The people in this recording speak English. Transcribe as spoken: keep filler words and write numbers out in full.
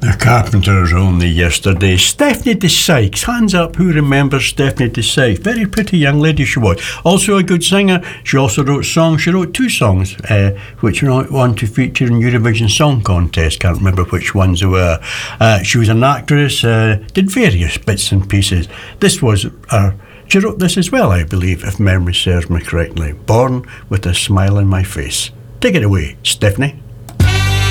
The Carpenters only yesterday. Stephanie de Sykes. Hands up, who remembers Stephanie de Sykes? Very pretty young lady she was. Also a good singer. She also wrote songs. She wrote two songs, uh, which went on to feature in Eurovision Song Contest. Can't remember which ones they were. Uh, she was an actress, uh, did various bits and pieces. This was her. She wrote this as well, I believe, if memory serves me correctly. Born with a Smile on My Face. Take it away, Stephanie.